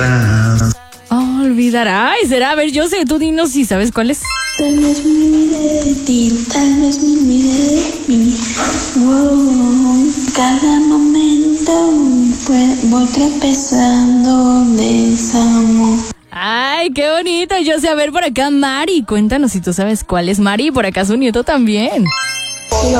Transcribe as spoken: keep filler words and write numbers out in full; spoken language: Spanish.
Olvidar. Ay, será, a ver, yo sé, tú dinos si sabes cuál es. Tal vez me olvidé de ti, tal vez me olvidé de mí. Wow, cada momento pues, voy tropezando de amor. Ay, qué bonito. Yo sé, a ver, por acá, Mari. Cuéntanos si tú sabes cuál es Mari. Por acá su nieto también.